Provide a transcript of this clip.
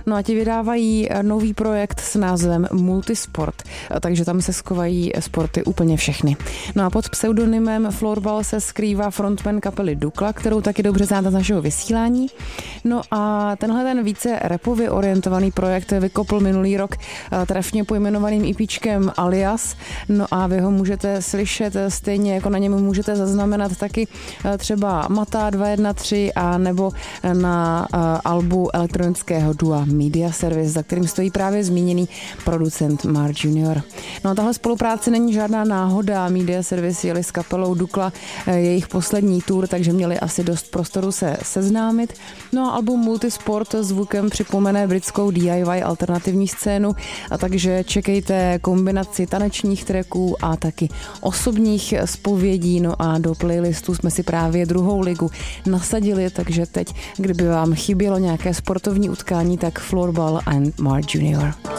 No a ti vydávají nový projekt s názvem Multisport, takže tam se skovají sporty úplně všechny. No a pod pseudonymem Floorball se skrývá frontman kapely Dukla, kterou taky dobře znáte z našeho vysílání. No a ten více rapově orientovaný projekt vykopl minulý rok trefně pojmenovaným EPčkem Alias. No a vy ho můžete slyšet stejně, jako na něm můžete zaznamenat taky třeba Mata 213 a nebo na albu elektronického dua Media Service, za kterým stojí právě zmíněný producent Mark Junior. No a tahle spolupráce není žádná náhoda. Media Service jeli s kapelou Dukla jejich poslední tour, takže měli asi dost prostoru se seznámit. No a album Multisport zvukem připomene britskou DIY alternativní scénu, a takže čekejte kombinaci tanečních tracků a taky osobních zpovědí. No a do playlistu jsme si právě druhou ligu nasadili, takže teď, kdyby vám chybělo nějaké sportovní utkání, tak Floorball and Mark Junior.